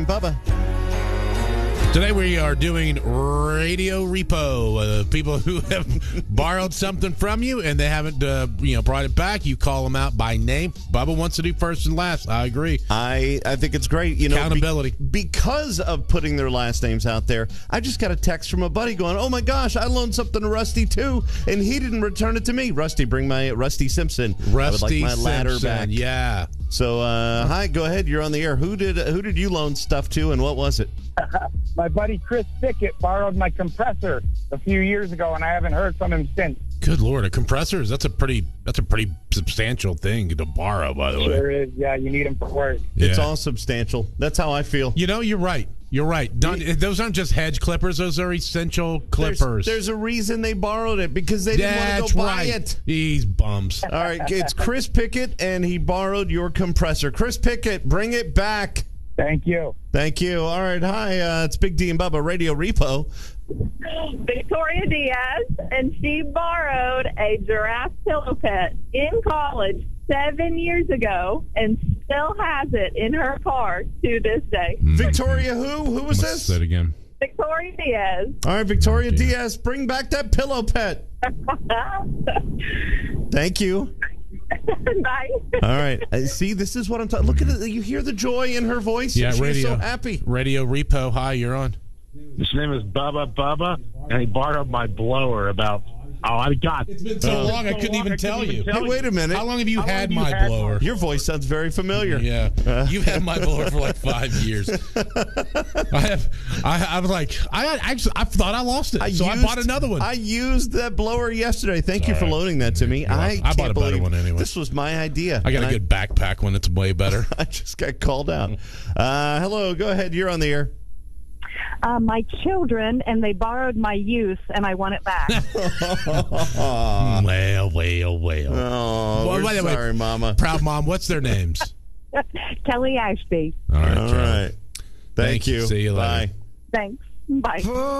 Bubba. Today we are doing Radio Repo. People who have borrowed something from you and they haven't, brought it back. You call them out by name. Bubba wants to do first and last. I agree. I think it's great. Accountability. Because of putting their last names out there, I just got a text from a buddy going, "Oh my gosh, I loaned something to Rusty too, and he didn't return it to me." Rusty, bring my Rusty Simpson. I would like my ladder back. Yeah. So, hi, go ahead. You're on the air. Who did you loan stuff to, and what was it? My buddy Chris Pickett borrowed my compressor a few years ago, and I haven't heard from him since. Good Lord, a compressor? That's a pretty substantial thing to borrow, by the way. Sure is. Yeah, you need them for work. Yeah. It's all substantial. That's how I feel. You're right. You're right. Those aren't just hedge clippers. Those are essential clippers. There's a reason they borrowed it, because they didn't want to go buy it. These bums. All right, it's Chris Pickett, and he borrowed your compressor. Chris Pickett, bring it back. Thank you. Thank you. All right, hi, it's Big D and Bubba, Radio Repo. Victoria Diaz, and she borrowed a giraffe pillow pet in college 7 years ago and still has it in her car to this day. Victoria who? Who was this? Say it again. Victoria Diaz. All right, Victoria Diaz, bring back that pillow pet. Thank you. Bye. All right. See, this is what I'm talking. Look at it. You hear the joy in her voice? Yeah, She's radio. so happy. Radio Repo. Hi, you're on. His name is Bubba, and he borrowed my blower about, It's been so long, I couldn't even tell you. Hey, wait a minute. How long have you had my blower? Your voice sounds very familiar. Yeah, you've had my blower for like 5 years. I thought I lost it, so I bought another one. I used that blower yesterday. Thank you for loaning that to me. I bought a better one anyway. This was my idea. I got a good backpack one that's way better. I just got called out. Hello, go ahead. You're on the air. My children, and they borrowed my youth, and I want it back. Well. Oh, Well, by the way, sorry, Mama. Proud Mom, what's their names? Kelly Ashby. All right. All right. Thank you. See you later. Bye. Thanks. Bye.